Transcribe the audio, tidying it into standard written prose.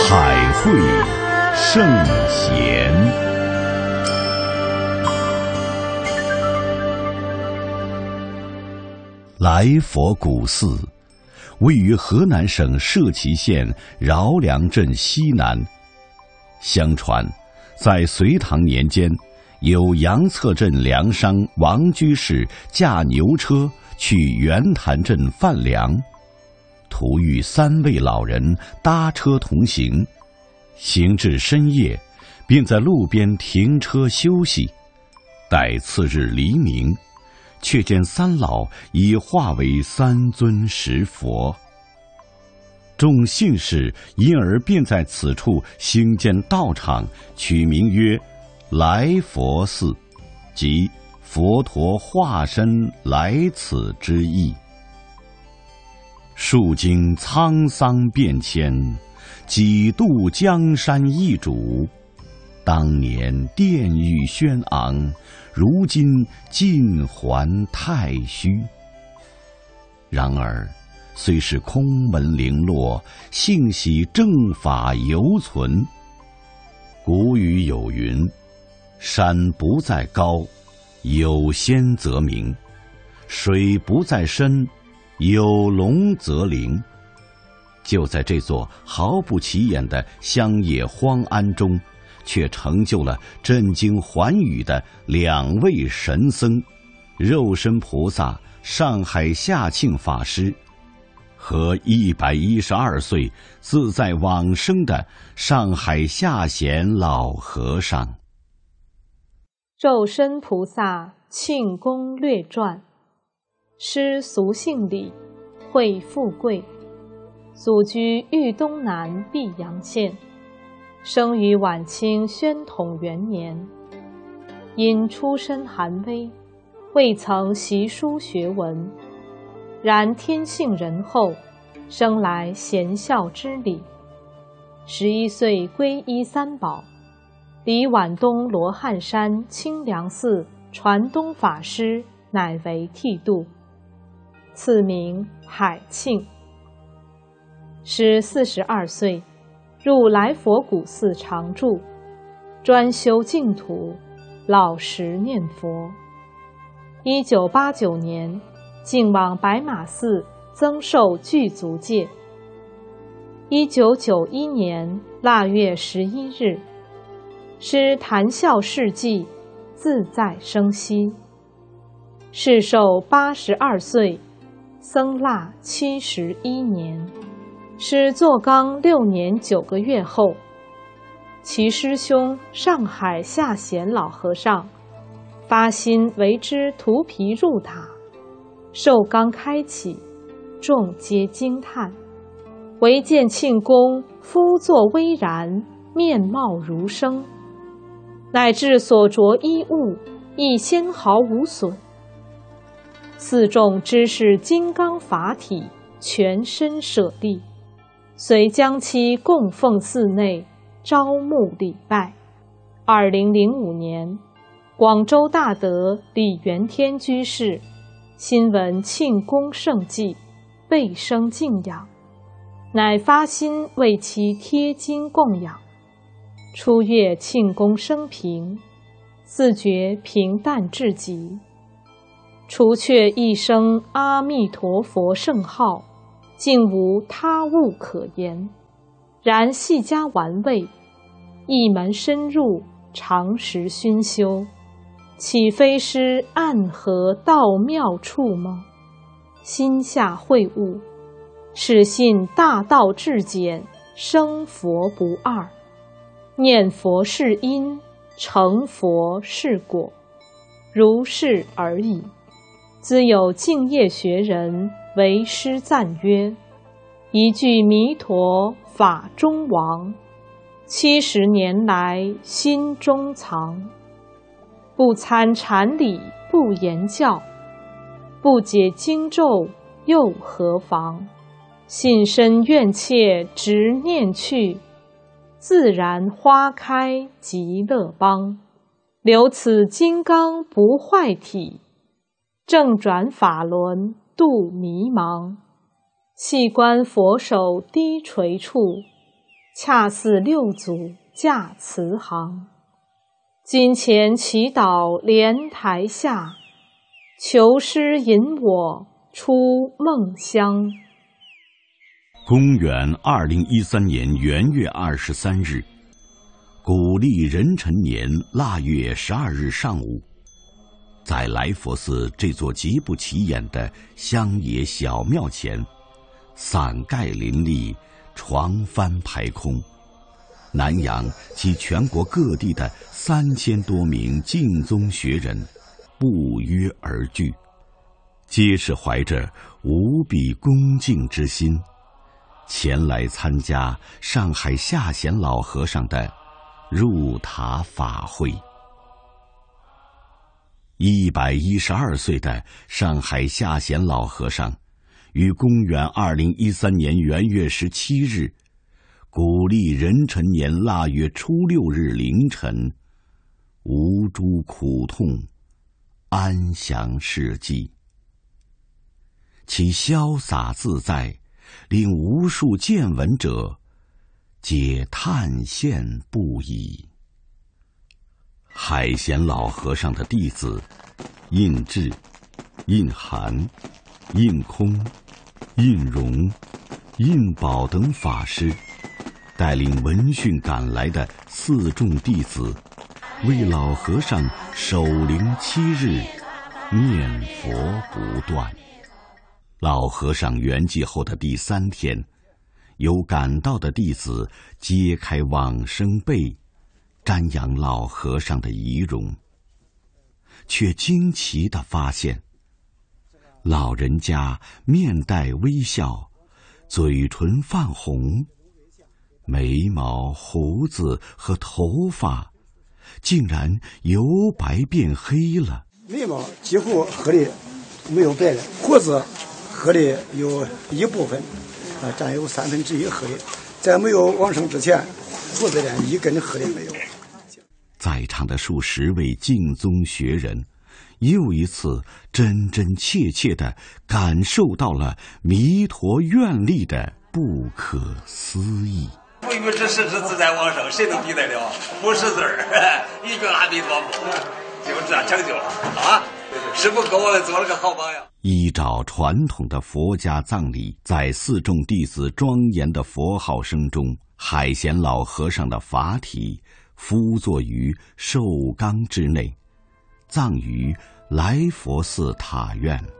海会圣贤，来佛古寺位于河南省社旗县饶梁镇西南。相传，在隋唐年间，有杨策镇粮商王居士驾牛车去圆潭镇贩粮，途遇3位老人搭车同行，行至深夜，便在路边停车休息。待次日黎明，却见3老已化为3尊石佛。众信士因而便在此处兴建道场，取名曰来佛寺，即佛陀化身来此之意。数经沧桑变迁，几度江山易主。当年殿宇轩昂，如今尽还太虚。然而虽是空门零落，幸喜正法犹存。古语有云：山不在高，有仙则名；水不在深，有龙则灵。就在这座毫不起眼的乡野荒庵中，却成就了震惊寰宇的2位神僧：肉身菩萨上海下庆法师和112岁自在往生的上海下贤老和尚。 肉身菩萨庆功略传。师俗姓李，讳富贵，祖居豫东南泌阳县，生于晚清宣统元年。因出身寒微，未曾习书学文，然天性仁厚，生来贤孝之礼。11岁皈依3宝，离皖东罗汉山清凉寺传东法师乃为剃度，赐名海庆。师42岁，入来佛古寺常住，专修净土，老实念佛。1989年，竟往白马寺增寿具足戒。1991年腊月11日，师谈笑事迹，自在生息。世寿82岁，僧腊71年。师坐缸6年9个月后，其师兄上海下贤老和尚发心为之涂皮入塔，受缸开启，众皆惊叹，唯见庆公肤作微然，面貌如生，乃至所着衣物亦纤毫无损。寺众知是金刚法体，全身舍利，遂将其供奉寺内，招募礼拜。2005年，广州大德李元天居士新闻庆功盛迹，倍生敬仰，乃发心为其贴经供养。初阅庆功生平，自觉平淡至极，除却一声阿弥陀佛圣号，竟无他物可言。然细加玩味，一门深入，常时熏修，岂非师暗合道妙处吗？心下会悟，始信大道至简，生佛不二。念佛是因，成佛是果，如是而已。兹有净业学人为师赞曰：一句弥陀法中王，70年来心中藏。不参禅理不言教，不解经咒又何妨？信身愿切直念去，自然花开极乐邦。留此金刚不坏体，正转法轮度迷茫。细观佛手低垂处， 恰似六祖驾慈航。金钱祈祷莲台下，求师引我出梦乡。 公元2013年元月23日，古历壬辰年腊月12日上午，在来佛寺这座极不起眼的乡野小庙前，伞盖林立，床幡排空，南洋及全国各地的3000多名净宗学人不约而聚，皆是怀着无比恭敬之心前来参加上海下贤老和尚的入塔法会。112岁的上海下贤老和尚于公元2013年元月17日，古历壬辰年腊月初6日凌晨，无诸苦痛，安详逝迹。其潇洒自在，令无数见闻者皆叹羡不已。海贤老和尚的弟子印智、印涵、印空、印荣、印宝等法师带领闻讯赶来的4众弟子，为老和尚守灵7日，念佛不断。老和尚圆寂后的第3天，有赶到的弟子揭开往生被，瞻仰老和尚的遗容，却惊奇地发现，老人家面带微笑，嘴唇泛红，眉毛、胡子和头发竟然由白变黑了。 眉毛几乎黑的没有白了，胡子黑的有一部分，占有1/3黑的。在没有往生之前，胡子连一根黑的没有。 在场的数十位净宗学人，又一次真真切切地感受到了弥陀愿力的不可思议。 不与之实之自在往生，谁能比得了？不识字儿，一个阿弥陀佛，就这样成就了啊！师父给我们做了个好榜样。 依照传统的佛家葬礼，在4众弟子庄严的佛号声中，海贤老和尚的法体敷坐于寿缸之内，葬于来佛寺塔院。